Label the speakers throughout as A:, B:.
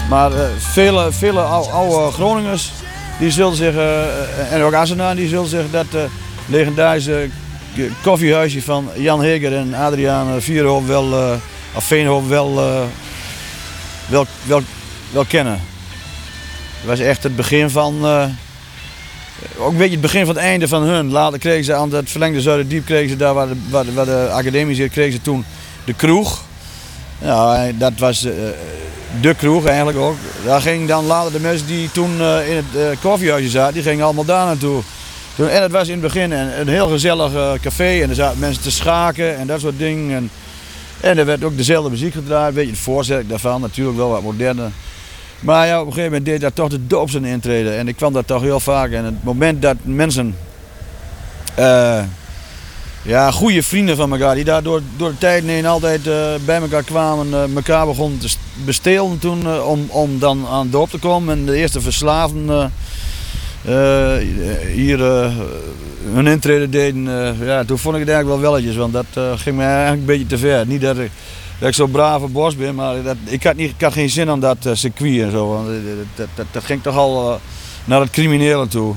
A: Maar vele oude Groningers, die zullen zich, en ook Assenaar, die zullen zich dat legendarische koffiehuisje van Jan Heger en Adriaan Vierhoop of Veenhoop wel kennen. Het was echt het begin van, ook een beetje het begin van het einde van hun. Later kregen ze aan het verlengde Zuiderdiep, kregen ze daar waar de academie zit, kregen ze toen de kroeg. Ja, dat was de kroeg eigenlijk ook. Daar gingen dan later de mensen die toen in het koffiehuisje zaten, die gingen allemaal daar naartoe. En het was in het begin een heel gezellig café en er zaten mensen te schaken en dat soort dingen. En er werd ook dezelfde muziek gedraaid, een beetje het voorzet daarvan, natuurlijk wel wat moderner. Maar ja, op een gegeven moment deed daar toch de doop zijn intreden en ik kwam daar toch heel vaak. En het moment dat mensen, goede vrienden van elkaar, die daar door de tijd heen altijd bij elkaar kwamen, elkaar begonnen te bestelen toen om dan aan de doop te komen. En de eerste verslaafden hier hun intrede deden, toen vond ik het eigenlijk wel welletjes, want dat ging me eigenlijk een beetje te ver. Niet dat ik zo'n brave bos ben, maar ik had geen zin aan dat circuit en zo. Want dat ging toch al naar het criminele toe.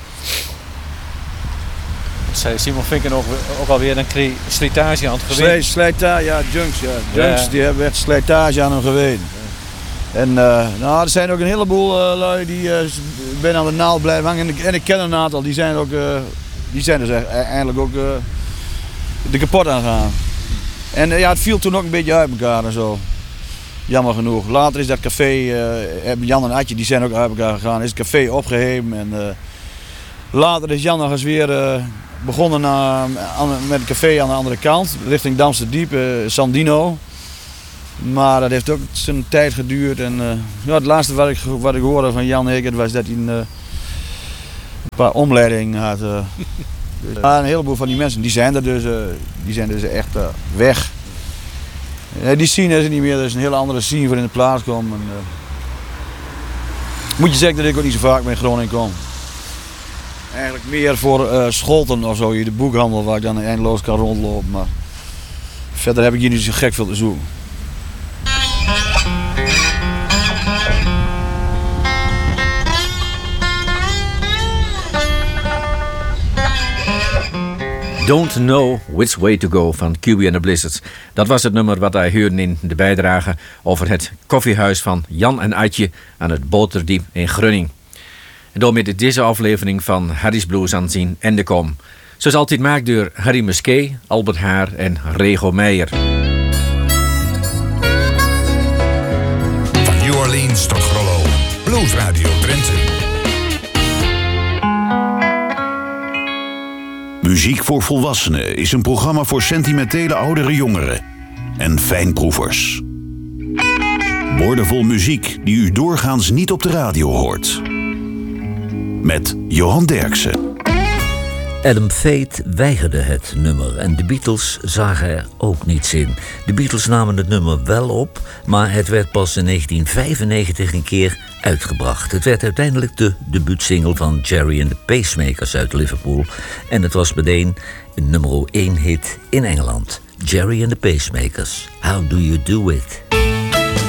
B: Zei Simon Vinken ook alweer een slijtage aan het geweten?
A: Slijtage, ja, junks. Ja. Junks, die hebben echt slijtage aan hem geweten. En er zijn ook een heleboel lui die ben aan de naald blijven hangen. En ik ken een aantal, die zijn dus eigenlijk ook er kapot aan gegaan. En het viel toen ook een beetje uit elkaar en zo. Jammer genoeg. Later is dat café, Jan en Adje, die zijn ook uit elkaar gegaan. Is het café opgeheven en later is Jan nog eens weer begonnen met het café aan de andere kant, richting Damsterdiep, Sandino. Maar dat heeft ook zijn tijd geduurd. En het laatste wat ik hoorde van Jan Heger was dat hij een paar omleidingen had. Maar een heleboel van die mensen die zijn dus echt weg. Die scene is er niet meer, er is een hele andere scene voor in de plaats komt. Moet je zeggen dat ik ook niet zo vaak met Groningen kom. Eigenlijk meer voor Scholten of zo, hier de boekhandel waar ik dan eindeloos kan rondlopen. Maar verder heb ik hier niet zo gek veel te zoeken.
C: Don't Know Which Way to Go van QB and the Blizzards. Dat was het nummer wat wij hoorden in de bijdrage over het koffiehuis van Jan en Adje aan het Boterdiep in Grunning. En door met deze aflevering van Harry's Blues aanzien en de kom. Zoals altijd maakt door Harry Musquet, Albert Haar en Rego Meijer.
D: Van New Orleans tot Grollo, Blues Radio Drenthe.
E: Muziek voor Volwassenen is een programma voor sentimentele oudere jongeren en fijnproevers. Woordenvol muziek die u doorgaans niet op de radio hoort. Met Johan Derksen.
F: Adam Fate weigerde het nummer en de Beatles zagen er ook niets in. De Beatles namen het nummer wel op, maar het werd pas in 1995 een keer uitgebracht. Het werd uiteindelijk de debuutsingle van Gerry and the Pacemakers uit Liverpool en het was meteen een nummer 1 hit in Engeland. Gerry and the Pacemakers, How Do You Do It?